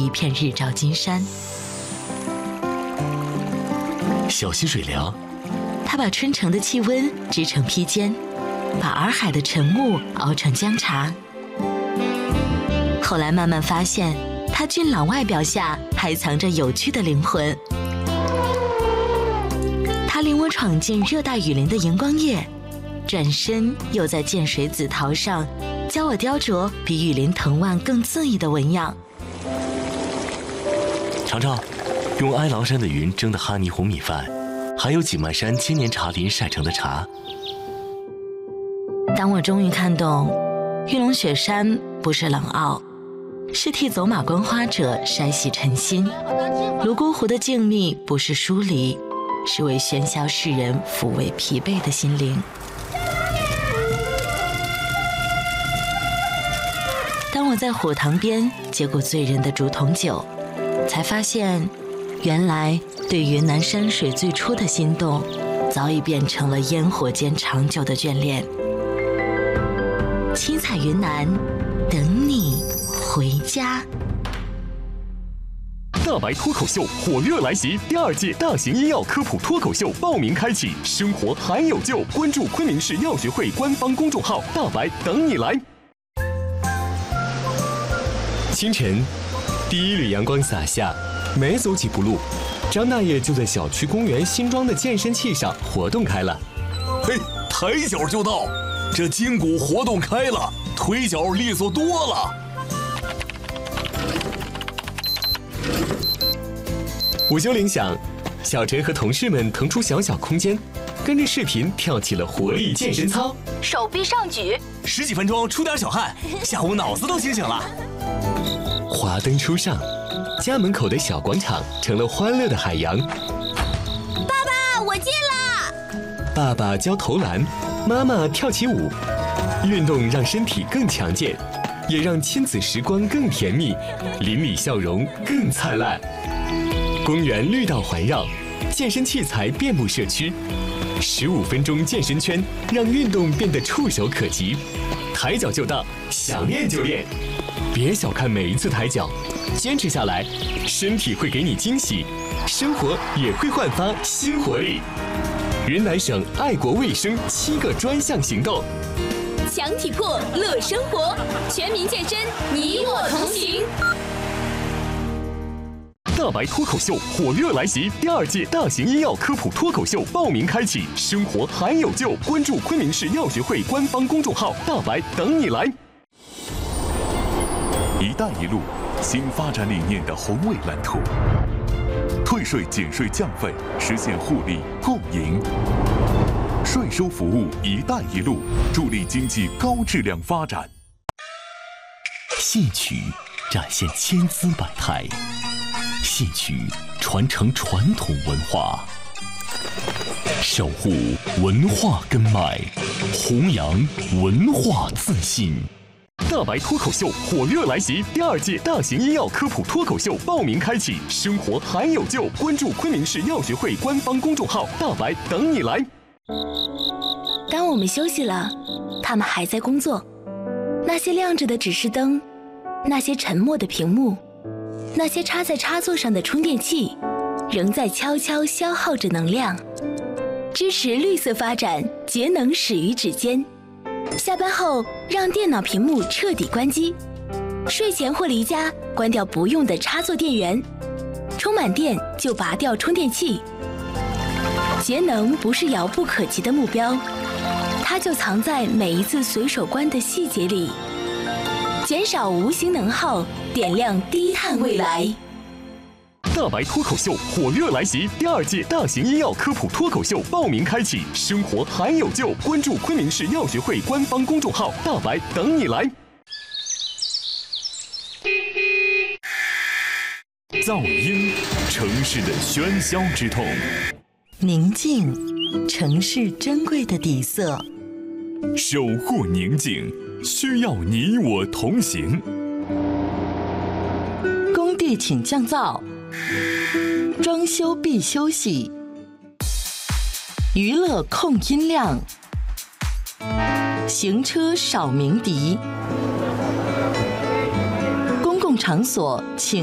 一片日照金山。 小溪水凉， 他把春城的气温织成披肩，把洱海的晨雾熬成姜茶。后来慢慢发现，他俊朗外表下还藏着有趣的灵魂。他领我闯进热带雨林的荧光叶，转身又在涧水紫桃上教我雕琢比雨林藤蔓更恣意的纹样。 尝尝用哀牢山的云蒸的哈尼红米饭，还有景迈山千年茶林晒成的茶。 当我终于看懂，玉龙雪山不是冷傲，是替走马观花者筛洗尘心；泸沽湖的静谧不是疏离，是为喧嚣世人抚慰疲惫的心灵。当我在火塘边接过醉人的竹筒酒，才发现，原来对云南山水最初的心动，早已变成了烟火间长久的眷恋。七彩云南，等你回家。 大白脱口秀火热来袭，第2届大型医药科普脱口秀报名开启，生活还有救，关注昆明市药学会官方公众号“大白等你来”。 清晨，第一缕阳光洒下，没走几步路，张大爷就在小区公园新装的健身器上活动开了。 嘿，抬脚就到，这筋骨活动开了，腿脚利索多了。 午休铃响，小陈和同事们腾出小小空间，跟着视频跳起了活力健身操， 手臂上举 ，10几分钟出点小汗，下午脑子都清醒了。 华灯初上，家门口的小广场成了欢乐的海洋。 爸爸，我进了。 爸爸教投篮，妈妈跳起舞，运动让身体更强健，也让亲子时光更甜蜜，邻里笑容更灿烂。公园绿道环绕，健身器材遍布社区，15分钟健身圈让运动变得触手可及，抬脚就到，想练就练。别小看每一次抬脚，坚持下来，身体会给你惊喜，生活也会焕发新活力。云南省爱国卫生7个专项行动， 强体魄乐生活，全民健身，你我同行。 大白脱口秀火热来袭，第2届大型医药科普脱口秀报名开启，生活还有救，关注昆明市药学会官方公众号“大白等你来”。 一带一路新发展理念的宏伟蓝图，退税减税降费，实现互利共赢。税收服务一带一路，助力经济高质量发展。 戏曲展现千姿百态，戏曲传承传统文化，守护文化根脉，弘扬文化自信。 大白脱口秀火热来袭，第2届大型医药科普脱口秀报名开启，生活还有救，关注昆明市药学会官方公众号“大白等你来”。 当我们休息了，他们还在工作。那些亮着的指示灯，那些沉默的屏幕，那些插在插座上的充电器，仍在悄悄消耗着能量。支持绿色发展，节能始于指尖。下班后，让电脑屏幕彻底关机。睡前或离家，关掉不用的插座电源。充满电就拔掉充电器。节能不是遥不可及的目标，它就藏在每一次随手关的细节里。减少无形能耗，点亮低碳未来。 大白脱口秀火热来袭，第2届大型医药科普脱口秀报名开启，生活还有救，关注昆明市药学会官方公众号“大白等你来”。 噪音，城市的喧嚣之痛； 宁静，城市珍贵的底色。 守护宁静，需要你我同行。 工地请降噪，装修必休息，娱乐控音量，行车少鸣笛，公共场所请